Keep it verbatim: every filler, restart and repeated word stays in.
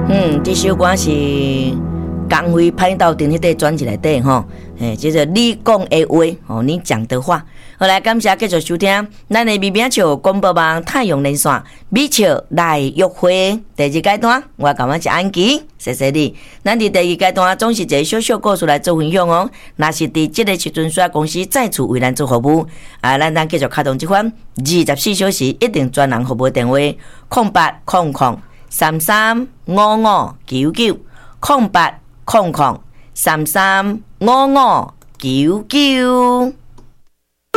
嗯，这首歌是江蕙拍到伫迄个专辑内底吼，诶，叫做你讲的话哦，你讲的话。好来，感谢继续收听咱的咪咪笑广播网太阳连线咪笑来约会第二阶段，我感觉是安琪，谢谢你。咱伫第二阶段总是一个小小故事来做分享哦。若是伫即个时阵，需要公司再次为咱做服务，啊，咱咱继续开动这款二十四小时一定专人服务电话：空八空空三三五五九九空八空空三三五五九九。